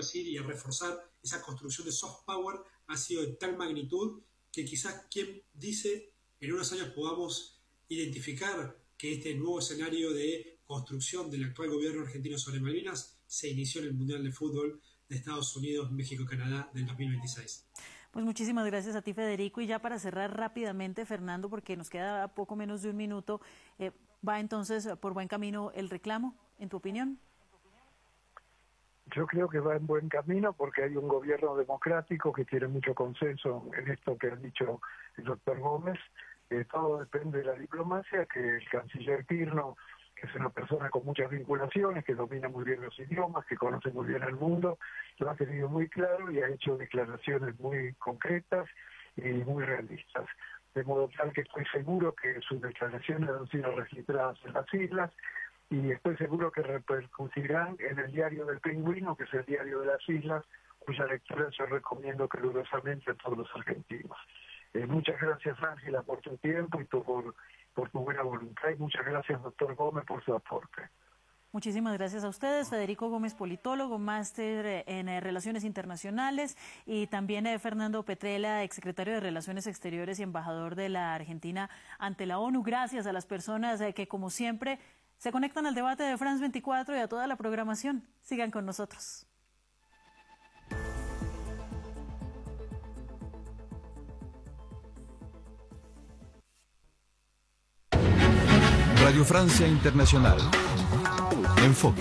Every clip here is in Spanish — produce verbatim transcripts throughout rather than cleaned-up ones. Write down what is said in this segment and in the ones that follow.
decir, y a reforzar esa construcción de soft power ha sido de tal magnitud que quizás quien dice en unos años podamos identificar que este nuevo escenario de construcción del actual gobierno argentino sobre Malvinas se inició en el Mundial de Fútbol de Estados Unidos, México, Canadá del dos mil veintiséis. Pues muchísimas gracias a ti, Federico, y ya para cerrar rápidamente, Fernando, porque nos queda poco menos de un minuto, eh, ¿va entonces por buen camino el reclamo, en tu opinión? Yo creo que va en buen camino porque hay un gobierno democrático que tiene mucho consenso en esto que ha dicho el doctor Gómez. Eh, todo depende de la diplomacia, que el canciller Pirno, que es una persona con muchas vinculaciones, que domina muy bien los idiomas, que conoce muy bien el mundo, lo ha tenido muy claro y ha hecho declaraciones muy concretas y muy realistas. De modo tal que estoy seguro que sus declaraciones han sido registradas en las islas y estoy seguro que repercutirán en el diario del Pingüino, que es el diario de las islas, cuya lectura yo recomiendo calurosamente a todos los argentinos. Eh, muchas gracias, Ángela, por tu tiempo y tu, por, por tu buena voluntad, y muchas gracias, doctor Gómez, por su aporte. Muchísimas gracias a ustedes. Federico Gómez, politólogo, máster en eh, Relaciones Internacionales, y también eh, Fernando Petrella, exsecretario de Relaciones Exteriores y embajador de la Argentina ante la ONU. Gracias a las personas eh, que, como siempre, se conectan al debate de France veinticuatro y a toda la programación. Sigan con nosotros. Radio Francia Internacional. Enfoque.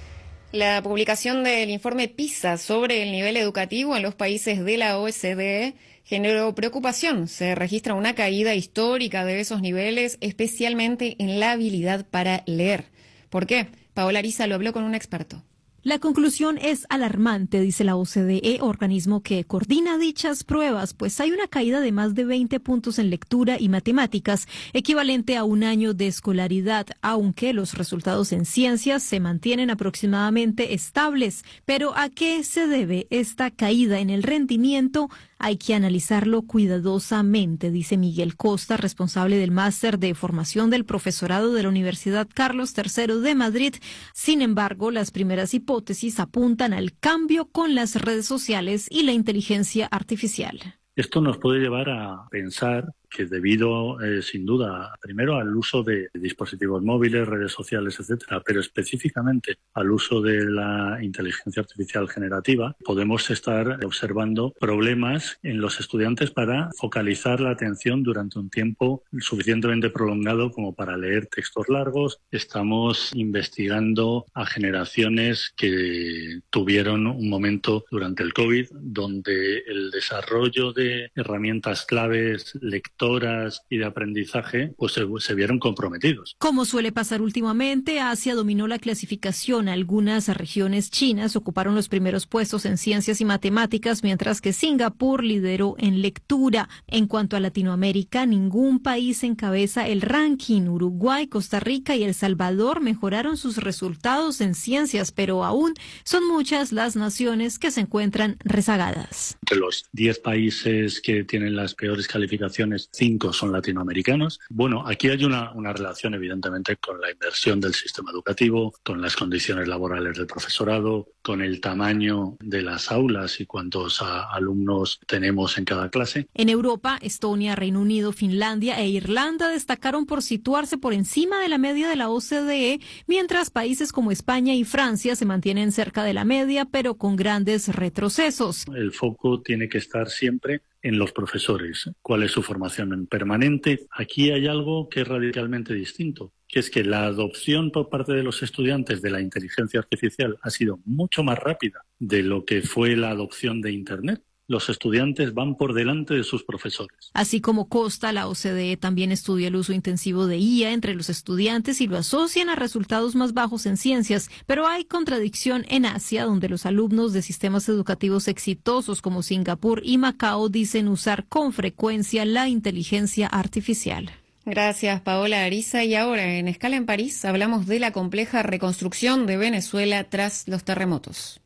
La publicación del informe PISA sobre el nivel educativo en los países de la O E C D E generó preocupación. Se registra una caída histórica de esos niveles, especialmente en la habilidad para leer. ¿Por qué? Paola Ariza lo habló con un experto. La conclusión es alarmante, dice la O C D E, organismo que coordina dichas pruebas, pues hay una caída de más de veinte puntos en lectura y matemáticas, equivalente a un año de escolaridad, aunque los resultados en ciencias se mantienen aproximadamente estables. Pero ¿a qué se debe esta caída en el rendimiento? Hay que analizarlo cuidadosamente, dice Miguel Costa, responsable del máster de formación del profesorado de la Universidad Carlos tercero de Madrid. Sin embargo, las primeras hipótesis apuntan al cambio con las redes sociales y la inteligencia artificial. Esto nos puede llevar a pensar que debido, eh, sin duda, primero al uso de dispositivos móviles, redes sociales, etcétera, pero específicamente al uso de la inteligencia artificial generativa, podemos estar observando problemas en los estudiantes para focalizar la atención durante un tiempo suficientemente prolongado como para leer textos largos. Estamos investigando a generaciones que tuvieron un momento durante el COVID donde el desarrollo de herramientas claves, lectoras y de aprendizaje, pues se, se vieron comprometidos. Como suele pasar últimamente, Asia dominó la clasificación. Algunas regiones chinas ocuparon los primeros puestos en ciencias y matemáticas, mientras que Singapur lideró en lectura. En cuanto a Latinoamérica, ningún país encabeza el ranking. Uruguay, Costa Rica y El Salvador mejoraron sus resultados en ciencias, pero aún son muchas las naciones que se encuentran rezagadas. Entre los diez países que tienen las peores calificaciones, cinco son latinoamericanos. Bueno, aquí hay una, una relación evidentemente con la inversión del sistema educativo, con las condiciones laborales del profesorado, con el tamaño de las aulas y cuántos a, alumnos tenemos en cada clase. En Europa, Estonia, Reino Unido, Finlandia e Irlanda destacaron por situarse por encima de la media de la O C D E, mientras países como España y Francia se mantienen cerca de la media, pero con grandes retrocesos. El foco tiene que estar siempre en los profesores. ¿Cuál es su formación permanente? Aquí hay algo que es radicalmente distinto, que es que la adopción por parte de los estudiantes de la inteligencia artificial ha sido mucho más rápida de lo que fue la adopción de Internet. Los estudiantes van por delante de sus profesores. Así como Costa, la O C D E también estudia el uso intensivo de I A entre los estudiantes y lo asocian a resultados más bajos en ciencias, pero hay contradicción en Asia, donde los alumnos de sistemas educativos exitosos como Singapur y Macao dicen usar con frecuencia la inteligencia artificial. Gracias, Paola Ariza. Y ahora, en Escala en París, hablamos de la compleja reconstrucción de Venezuela tras los terremotos.